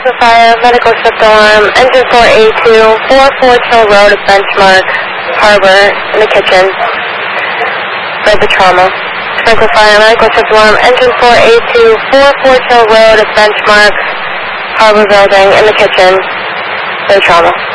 Sprinkler Fire, Medical Shift Alarm, Engine 4A2, 44 Till Road at Benchmark Harbor in the kitchen. Read the trauma. Sprinkler Fire, Medical Shift Alarm, Engine 4A2, 44 Till Road at Benchmark Harbor Building in the kitchen. No trauma.